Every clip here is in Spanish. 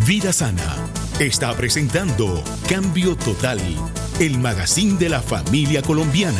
Vida Sana está presentando Cambio Total, el magazine de la familia colombiana.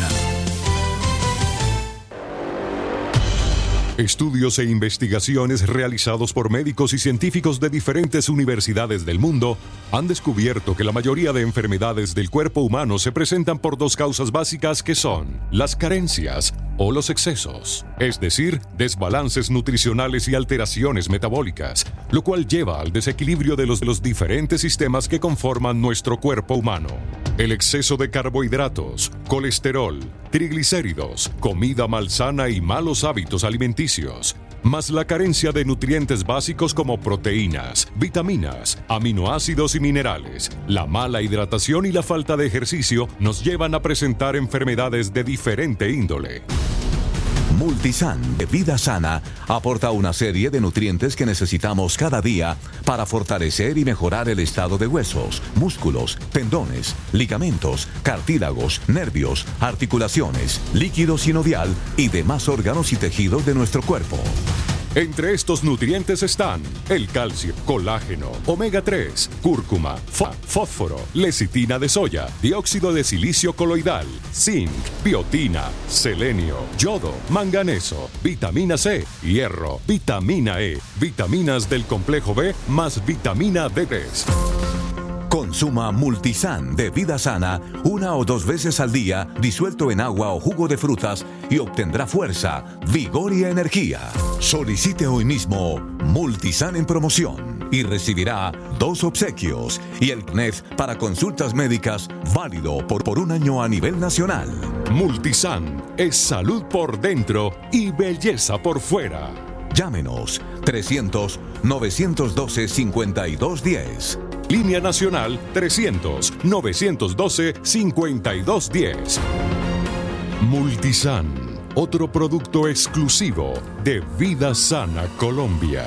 Estudios e investigaciones realizados por médicos y científicos de diferentes universidades del mundo han descubierto que la mayoría de enfermedades del cuerpo humano se presentan por dos causas básicas que son las carencias o los excesos, es decir, desbalances nutricionales y alteraciones metabólicas, lo cual lleva al desequilibrio de los diferentes sistemas que conforman nuestro cuerpo humano. El exceso de carbohidratos, colesterol, triglicéridos, comida malsana y malos hábitos alimenticios, más la carencia de nutrientes básicos como proteínas, vitaminas, aminoácidos y minerales, la mala hidratación y la falta de ejercicio nos llevan a presentar enfermedades de diferente índole. Multisan de Vida Sana aporta una serie de nutrientes que necesitamos cada día para fortalecer y mejorar el estado de huesos, músculos, tendones, ligamentos, cartílagos, nervios, articulaciones, líquido sinovial y demás órganos y tejidos de nuestro cuerpo. Entre estos nutrientes están el calcio, colágeno, omega 3, cúrcuma, fósforo, lecitina de soya, dióxido de silicio coloidal, zinc, biotina, selenio, yodo, manganeso, vitamina C, hierro, vitamina E, vitaminas del complejo B más vitamina D3. Consuma Multisan de Vida Sana 1 o 2 veces al día, disuelto en agua o jugo de frutas, y obtendrá fuerza, vigor y energía. Solicite hoy mismo Multisan en promoción y recibirá 2 obsequios y el NET para consultas médicas válido por 1 año a nivel nacional. Multisan es salud por dentro y belleza por fuera. Llámenos 300-912-5210. Línea Nacional 300-912-5210. Multisan, otro producto exclusivo de Vida Sana Colombia.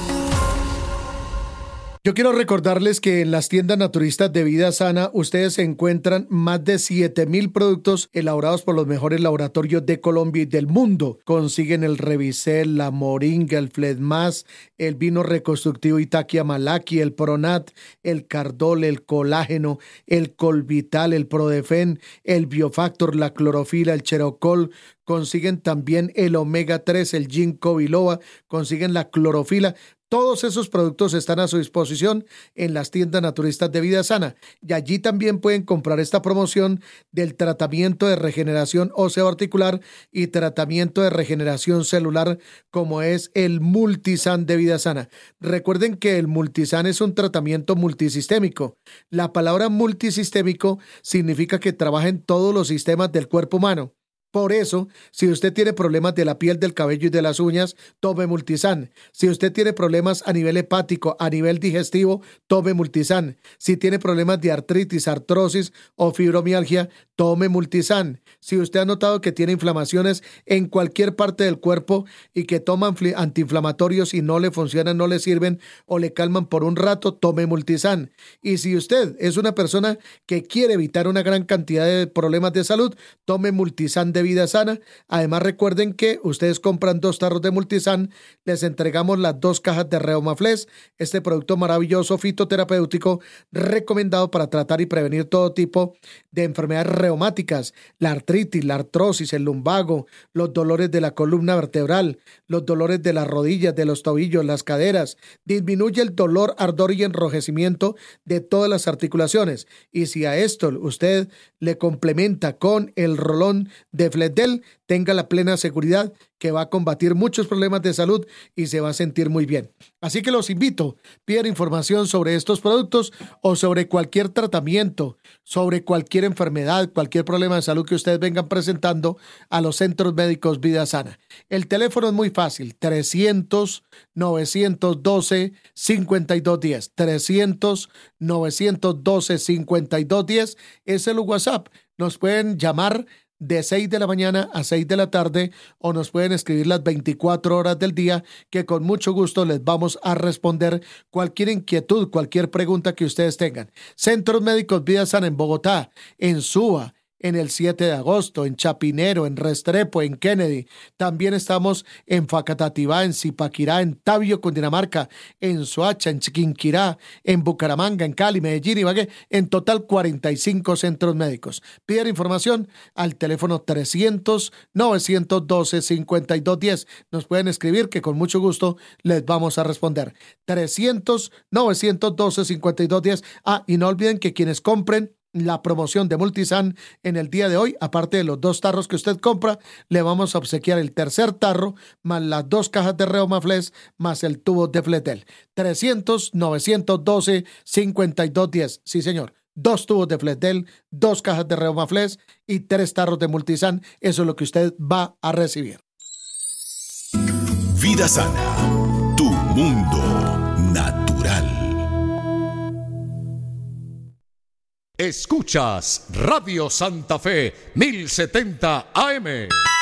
Yo quiero recordarles que en las tiendas naturistas de Vida Sana ustedes encuentran más de 7,000 productos elaborados por los mejores laboratorios de Colombia y del mundo. Consiguen el Revicel, la Moringa, el Fledmas, el vino reconstructivo Itaquia Malaki, el Pronat, el Cardol, el colágeno, el Colvital, el Prodefen, el Biofactor, la clorofila, el Cherocol. Consiguen también el omega 3, el ginkgo biloba, consiguen la clorofila. Todos esos productos están a su disposición en las tiendas naturistas de Vida Sana, y allí también pueden comprar esta promoción del tratamiento de regeneración óseo-articular y tratamiento de regeneración celular, como es el Multisan de Vida Sana. Recuerden que el Multisan es un tratamiento multisistémico. La palabra multisistémico significa que trabaja en todos los sistemas del cuerpo humano. Por eso, si usted tiene problemas de la piel, del cabello y de las uñas, tome Multisan. Si usted tiene problemas a nivel hepático, a nivel digestivo, tome Multisan. Si tiene problemas de artritis, artrosis o fibromialgia, tome Multisan. Si usted ha notado que tiene inflamaciones en cualquier parte del cuerpo y que toma antiinflamatorios y no le funcionan, no le sirven o le calman por un rato, tome Multisan. Y si usted es una persona que quiere evitar una gran cantidad de problemas de salud, tome Multisan de Vida Sana. Además, recuerden que ustedes compran 2 tarros de Multisan, les entregamos las 2 cajas de Reumaflex, este producto maravilloso fitoterapéutico recomendado para tratar y prevenir todo tipo de enfermedades reumáticas, la artritis, la artrosis, el lumbago, los dolores de la columna vertebral, los dolores de las rodillas, de los tobillos, las caderas. Disminuye el dolor, ardor y enrojecimiento de todas las articulaciones. Y si a esto usted le complementa con el rolón de Fledel, tenga la plena seguridad que va a combatir muchos problemas de salud y se va a sentir muy bien. Así que los invito, pidan información sobre estos productos o sobre cualquier tratamiento, sobre cualquier enfermedad, cualquier problema de salud que ustedes vengan presentando a los centros médicos Vida Sana. El teléfono es muy fácil, 300-912-5210. 300-912-5210 es el WhatsApp. Nos pueden llamar de 6 de la mañana a 6 de la tarde o nos pueden escribir las 24 horas del día, que con mucho gusto les vamos a responder cualquier inquietud, cualquier pregunta que ustedes tengan. Centros Médicos Vida Sana en Bogotá, en Suba, en el 7 de agosto, en Chapinero, en Restrepo, en Kennedy. También estamos en Facatativá, en Zipaquirá, en Tabio, Cundinamarca, en Soacha, en Chiquinquirá, en Bucaramanga, en Cali, Medellín, Ibagué, en total 45 centros médicos. Piden información al teléfono 300-912-5210. Nos pueden escribir que con mucho gusto les vamos a responder. 300-912-5210. Y no olviden que quienes compren la promoción de Multisan en el día de hoy, aparte de los 2 tarros que usted compra, le vamos a obsequiar el tercer tarro, más las 2 cajas de Reumaflex, más el tubo de Fletel. 300-912-5210. Sí, señor. 2 tubos de Fletel, 2 cajas de Reumaflex y 3 tarros de Multisan. Eso es lo que usted va a recibir. Vida Sana, tu mundo natural. Escuchas Radio Santa Fe 1070 AM.